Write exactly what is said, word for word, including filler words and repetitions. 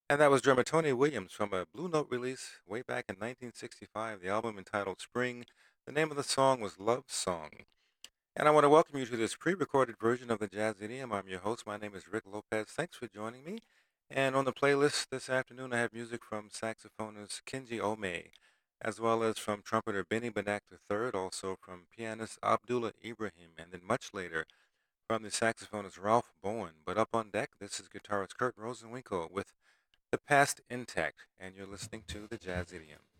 And that was drummer Tony Williams from a Blue Note release way back in nineteen sixty-five, the album entitled Spring. The name of the song was Love Song. And I want to welcome you to this pre recorded version of the Jazz Idiom. I'm your host. My name is Rick Lopez. Thanks for joining me. And on the playlist this afternoon, I have music from saxophonist Kenji Ome, as well as from trumpeter Benny Benak the third, also from pianist Abdullah Ibrahim, and then much later from the saxophonist Ralph Bowen. But up on deck, this is guitarist Kurt Rosenwinkel with The Past Intact, and you're listening to the Jazz Idiom.